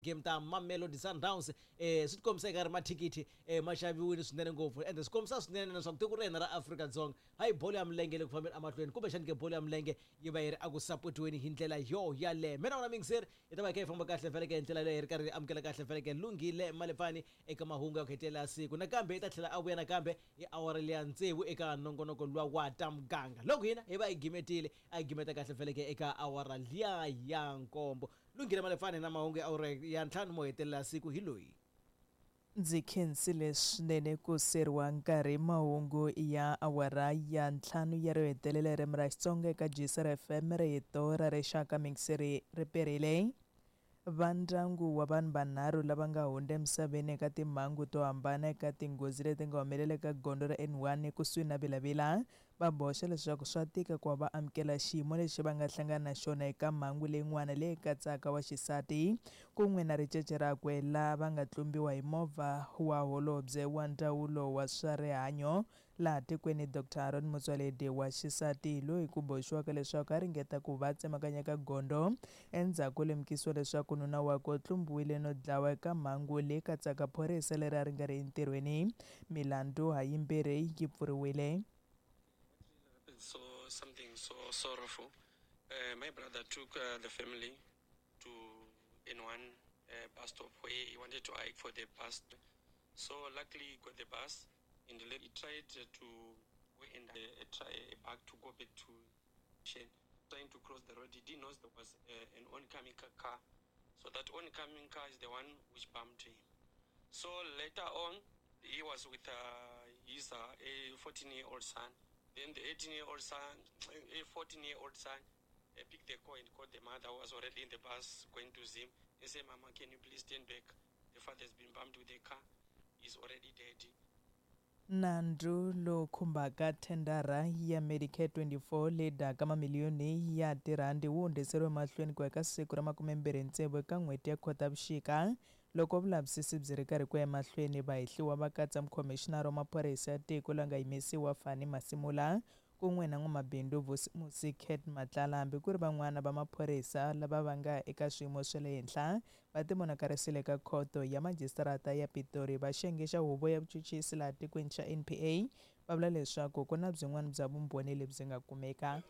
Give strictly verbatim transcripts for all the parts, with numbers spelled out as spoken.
game ta Mamelodi Sundowns eh swi tikombisa ka ri mathikithi eh ma xaviwile swinene ngopfu and swi kombisa swinene leswaku tiko ra hina ra Afrika-Dzonga hayi bolo ya milenge le ku fambeni amahlweni kumbe xani ke bolo ya milenge yi va yi ri aku supportiweni hi ndlela yo yaleyo mina wona mingiseri yi ta va kha yi famba kahle vele ke hi ndlela leyo hi ri karhi amukela kahle vele ke lungile Malefani eka mahungu ya ku hetelela siku nakambe yi ta tlhela a vuya nakambe hi awara leya ntsevu eka nongonoko luwa wa ta muganga loko hina hi va hi gimetile a hi gimeta kahle vele ke eka awara liya ya nkombo lungile Malefani na mahungu ya awara ya ntlhanu mo hetelela siku hi loyi ndzi khensile swinene ku seriwa nkarhi mahungu ya awara ya ntlhanu ya ro hetelela ririmi ra Xitsonga eka G C R F M rito ra rixaka mingiseri ri perile va ndyangu wa vanhu vanharhu lava nga hundza emisaveni eka timhangu to hambana eka tinghozi leti nga humelela eka gondo ra N one kusuhi na Vilavila va boxa leswaku swa tika ku va amukela xiyimo lexi va nga hlangana na xona eka mhangu leyin'wana leyi katsaka wa xisati kun'we na ricece rakwe laha va nga tlumbiwa hi movha wa holobye wa ndzawulo wa swa rihanyo laha tikweni Doctor Aaron Motsoaledi wa xisati loyi ku boxiwaka leswaku a ringeta ku va tsemakanya ka gondo endzhaku lemukisiwa leswaku nuna wakwe tlumbiwile no dlawa eka mhangu leyi katsaka phorisa leri a ri nga ri entirhweni milandzu hayimbirhi yi pfuriwile. So something so sorrowful. Uh, my brother took uh, the family to N one uh, bus stop where he wanted to hike for the bus. So luckily he got the bus. In the late, he tried uh, to go and uh, try back to go back to Shen. Trying to cross the road, he didn't know there was uh, an oncoming car. So that oncoming car is the one which bumped him. So later on, he was with uh, his uh, a fourteen-year-old son. Then the eighteen-year-old son, a fourteen-year-old son, uh, picked the car and called the mother who was already in the bus going to Zim. He said, "Mama, can you please stand back? The father has been bumped with the car. He's already dead." Nandru lo khumbaka thendara ya Medicare twenty-four leyi daka mamiliyoni ya tirhandi wu hundziseriwe mahlweni ku eka siku ra makumembirhi ntsevu eka n'hweti ya Khotavuxika loko vulavisisi byi ri karhi ku ya mahlweni vahehliwa va katsa mukhomixinara wa maphorisa ya tiko la nga yimisiwa Fani Masimula kun'we na n'wamabindzu Vusi Kate Matlala hambi ku ri van'wana va maphorisa lava va nga eka swiyimo swa le henhla va timonakarisile eka khoto ya majisitarata ya Pitori va xiyenge xa huvo ya vuchuchisi laha tikweni xa N P A va vula leswaku ku na byin'wana bya vumbhoni lebyi nga kumeka.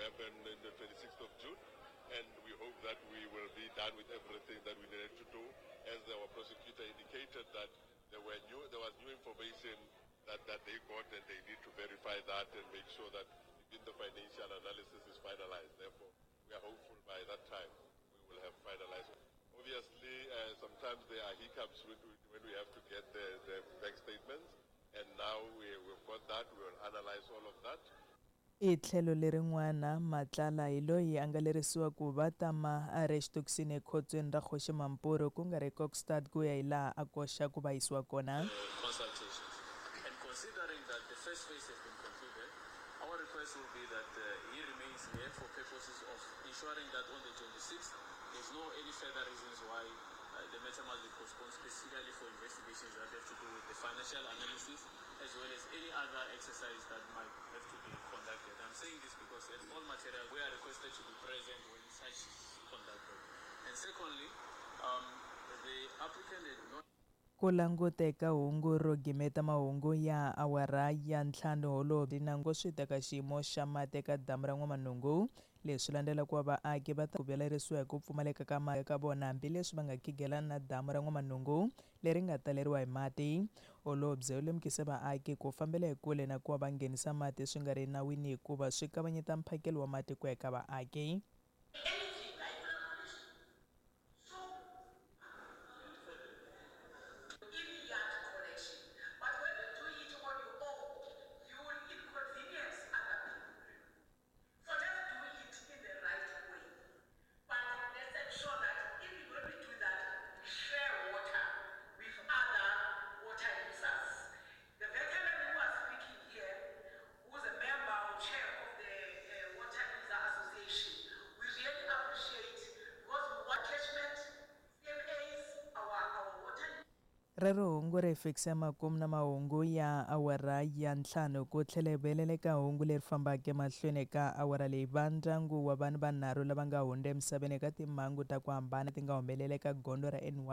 That, that they got, and they need to verify that and make sure that even the financial analysis is finalized. Therefore, we are hopeful by that time we will have finalized. Obviously, uh, sometimes there are hiccups when we, when we have to get the, the bank statements, and now we, we've got that. We will analyze all of that. I tlhelo lerin'wana Matlala hi loyi a nga lerisiwa ku va tama a ri exitokisini ekhotsweni ra Kgoshi Mampuru ku nga ri Kokstad ku ya hi laha a koxa ku va yisiwa kona. Considering that the first phase has been concluded, our request will be that uh, he remains here for purposes of ensuring that on the twenty-sixth, there's no any further reasons why uh, the matter must be postponed, specifically for investigations that have to do with the financial analysis, as well as any other exercise that might have to be conducted. I'm saying this because in all material, we are requested to be present when such is conducted. And secondly, um, the applicant did not ku languteka hungu ro gimeta mahungu ya awara ya ntlhanu holobye nango swi teka xiyimo xa mati eka damu ra N'wamanungu leswi landela ku va vaaki va ta ku velerisiwa hi ku pfumaleka ka mati ka vona hambileswi va nga khigelana na damu ra N'wamanungu leri nga taleriwa hi mati. Holobye u lemukise vaaki ku fambela hi kule na ku va va nghenisa mati swi nga ri nawini hikuva swi kavanyeta mphakelo wa mati ku eka vaaki. Chair of the uh, Water User Association, we really rero hungu ri fikisa makumu na mahungu ya awara ya ntlhanu ku tlhela velele ka hungu leri fambaka emahlweni ka awara leyi va ndyangu wa vanhu vanharhu lava nga hundza emisaveni eka timhangu ta ku hambana ti nga humelela eka gondo ra N one